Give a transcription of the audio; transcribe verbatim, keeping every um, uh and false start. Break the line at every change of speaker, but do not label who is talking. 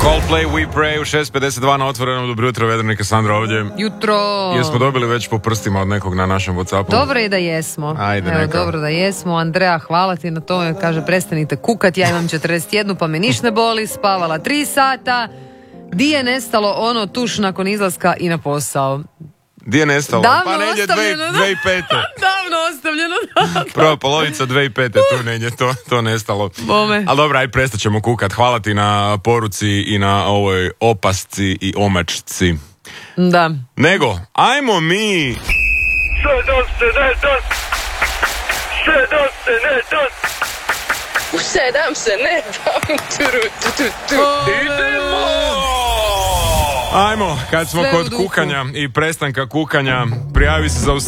Coldplay, We Pray u šest pedeset dva na Otvorenom. Dobro jutro, Vedrnika, Sandra ovdje.
Jutro.
Jesmo dobili već po prstima od nekog na našem WhatsAppu?
Dobro je da jesmo.
Ajde,
Evo,
neka.
dobro da jesmo. Andreja, hvala ti na tome. Kaže, prestanite kukat, ja imam četrdeset jedan pa me niš ne boli, spavala tri sata. Di je nestalo ono tuš nakon izlaska i na posao?
Di je nestalo?
Davno
Pa negdje
ostavljeno, da.
dvije tisuće pete.
Davno ostavljeno, da.
Prva polovica dvije tisuće pete, tu negdje to, to nestalo.
Bome.
Ali dobro, aj prestat ćemo kukat. Hvala ti na poruci i na ovoj opasci i omačci.
Da.
Nego, ajmo mi...
Sedam se ne da, sedam se ne da,
U sedam se ne dam. Turu, tu, tu, tu.
idemo!
Ajmo, kad smo
Sve u
kod
duhu.
kukanja i prestanka kukanja, prijavi se za